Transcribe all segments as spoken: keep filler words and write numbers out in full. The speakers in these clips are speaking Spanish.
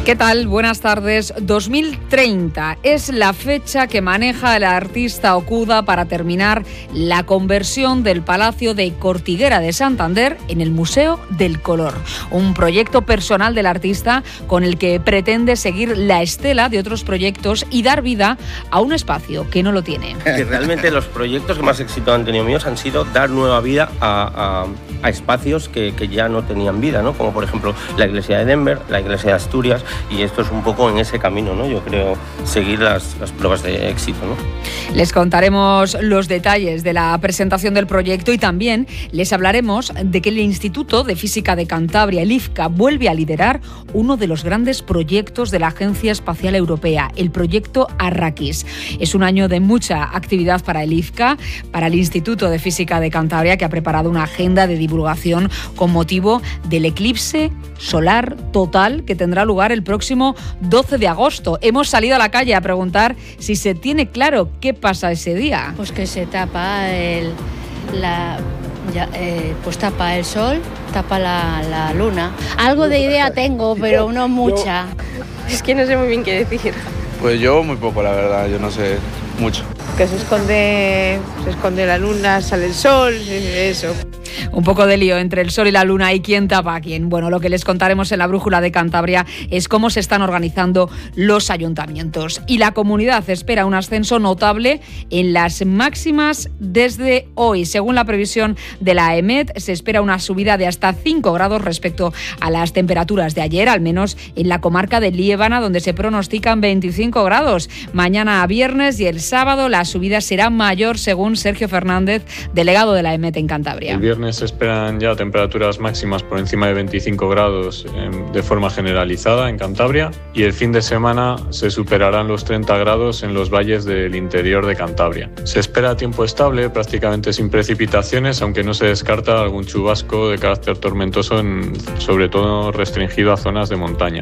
¿Qué tal? Buenas tardes. dos mil treinta es la fecha que maneja el artista Okuda para terminar la conversión del Palacio de Cortiguera de Santander en el Museo del Color. Un proyecto personal del artista con el que pretende seguir la estela de otros proyectos y dar vida a un espacio que no lo tiene. Que realmente los proyectos que más éxito han tenido míos han sido dar nueva vida a, a, a espacios que, que ya no tenían vida, ¿no? Como por ejemplo la iglesia de Denver, la iglesia de Asturias, y esto es un poco en ese camino, ¿no? Yo creo seguir las, las pruebas de éxito, ¿no? Les contaremos los detalles de la presentación del proyecto y también les hablaremos de que el Instituto de Física de Cantabria, el I F C A, vuelve a liderar uno de los grandes proyectos de la Agencia Espacial Europea, el proyecto Arrakis. Es un año de mucha actividad para el I F C A, para el Instituto de Física de Cantabria, que ha preparado una agenda de divulgación con motivo del eclipse solar total que tendrá lugar el próximo doce de agosto. Hemos salido a la calle a preguntar si se tiene claro qué pasa ese día. Pues que se tapa el, la, ya, eh, pues tapa el sol, tapa la, la luna. Algo de idea tengo, pero no mucha. Es que no sé muy bien qué decir. Pues yo muy poco, la verdad, yo no sé mucho. Que se esconde, se esconde la luna, sale el sol, eso. Un poco de lío entre el sol y la luna y quién tapa a quién. Bueno, lo que les contaremos en la Brújula de Cantabria es cómo se están organizando los ayuntamientos. Y la comunidad espera un ascenso notable en las máximas desde hoy. Según la previsión de la EMET, se espera una subida de hasta cinco grados respecto a las temperaturas de ayer, al menos en la comarca de Liébana, donde se pronostican veinticinco grados. Mañana a viernes y el sábado la subida será mayor, según Sergio Fernández, delegado de la EMET en Cantabria. El viernes se esperan ya temperaturas máximas por encima de veinticinco grados eh, de forma generalizada en Cantabria, y el fin de semana se superarán los treinta grados en los valles del interior de Cantabria. Se espera tiempo estable, prácticamente sin precipitaciones, aunque no se descarta algún chubasco de carácter tormentoso, en, sobre todo restringido a zonas de montaña.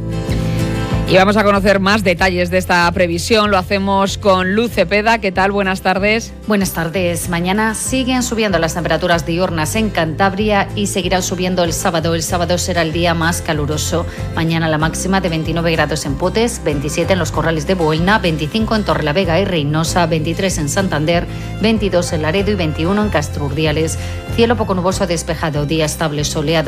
Y vamos a conocer más detalles de esta previsión. Lo hacemos con Luz Cepeda. ¿Qué tal? Buenas tardes. Buenas tardes. Mañana siguen subiendo las temperaturas diurnas en Cantabria y seguirán subiendo el sábado. El sábado será el día más caluroso. Mañana la máxima de veintinueve grados en Potes, veintisiete en los Corrales de Buelna, veinticinco en Torrelavega y Reynosa, veintitrés en Santander, veintidós en Laredo y veintiuno en Castro Urdiales. Cielo poco nuboso despejado, día estable soleado.